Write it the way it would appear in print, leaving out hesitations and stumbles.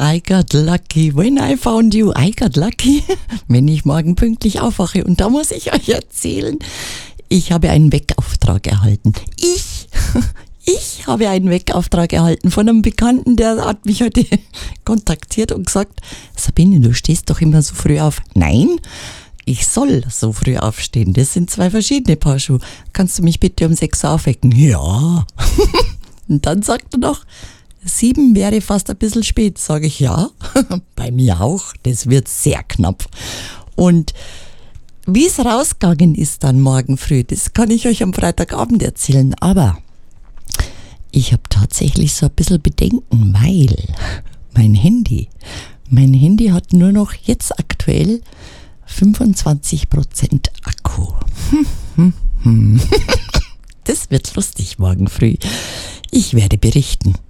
I got lucky when I found you. I got lucky, wenn ich morgen pünktlich aufwache. Und da muss ich euch erzählen, ich habe einen Weckauftrag erhalten. Ich habe einen Weckauftrag erhalten von einem Bekannten, der hat mich heute kontaktiert und gesagt, Sabine, du stehst doch immer so früh auf. Nein, ich soll so früh aufstehen. Das sind 2 verschiedene Paar Schuhe. Kannst du mich bitte um 6 Uhr aufwecken? Ja. Und dann sagt er noch, 7 wäre fast ein bisschen spät. Sage ich, ja, bei mir auch. Das wird sehr knapp. Und wie es rausgegangen ist dann morgen früh, das kann ich euch am Freitagabend erzählen. Aber ich habe tatsächlich so ein bisschen Bedenken, weil mein Handy hat nur noch jetzt aktuell 25% Akku. Das wird lustig morgen früh. Ich werde berichten.